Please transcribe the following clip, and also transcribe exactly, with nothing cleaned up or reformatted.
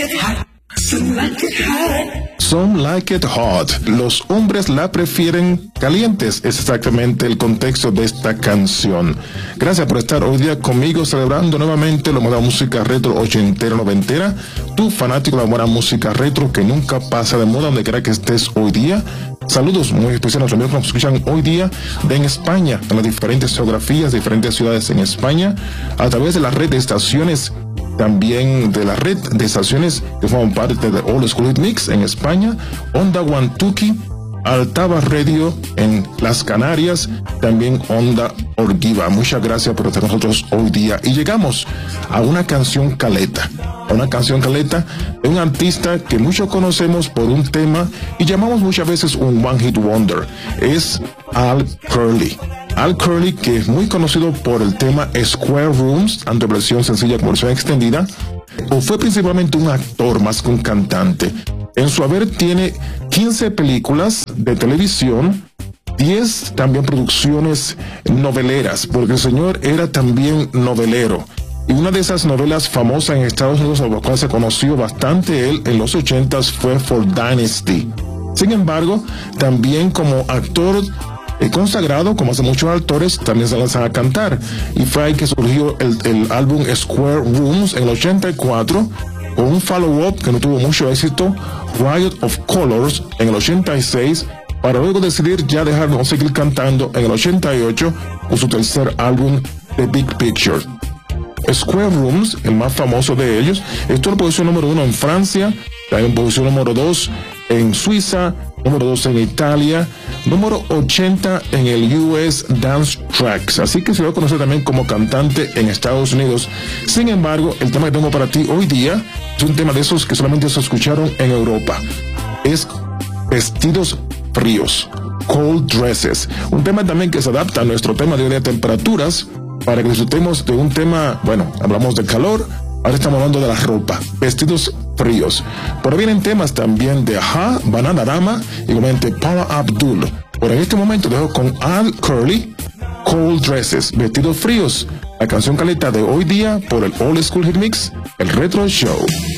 Some like it hot. Los hombres la prefieren calientes. Es exactamente el contexto de esta canción. Gracias por estar hoy día conmigo celebrando nuevamente la buena música retro ochentera, noventera. Tu fanático de la buena música retro que nunca pasa de moda donde quiera que estés hoy día. Saludos muy especiales a los amigos que nos escuchan hoy día de en España, en las diferentes geografías, diferentes ciudades en España, a través de la red de estaciones, también de la red de estaciones que forman parte de Old School Hit Mix en España, Onda Guantuki, Altava Radio en las Canarias, también Onda Orgiva. Muchas gracias por estar con nosotros hoy día. Y llegamos a una canción caleta, a una canción caleta de un artista que muchos conocemos por un tema y llamamos muchas veces un One Hit Wonder. Es Al Curley. Al Curley, que es muy conocido por el tema Square Rooms, tanto en versión sencilla como versión extendida, o fue principalmente un actor más que un cantante. En su haber tiene quince películas de televisión, diez también producciones noveleras, porque el señor era también novelero. Y una de esas novelas famosas en Estados Unidos, a la cual se conoció bastante él en los ochentas, fue For Dynasty. Sin embargo, también como actor eh, consagrado, como hace muchos actores, también se lanzan a cantar. Y fue ahí que surgió el, el álbum Square Rooms en el ochenta y cuatro, con un follow-up que no tuvo mucho éxito, Riot of Colors, en el ochenta y seis, para luego decidir ya dejar de no seguir cantando en el ochenta y ocho con su tercer álbum, The Big Picture. Square Rooms, el más famoso de ellos, estuvo en posición número uno en Francia, también en posición número dos en Suiza, número dos en Italia, número ochenta en el U S Dance Tracks, así que se lo conoce también como cantante en Estados Unidos. Sin embargo, el tema que tengo para ti hoy día es un tema de esos que solamente se escucharon en Europa. Es Vestidos Fríos, Cold Dresses, un tema también que se adapta a nuestro tema de hoy de temperaturas, para que disfrutemos de un tema, bueno, hablamos de calor, ahora estamos hablando de la ropa, vestidos fríos. Por ahí vienen temas también de Aha, Bananarama, igualmente Paula Abdul. Por en este momento dejo con Al Curley, Cold Dresses, vestidos fríos, la canción caleta de hoy día por el Old School Hit Mix, el Retro Show.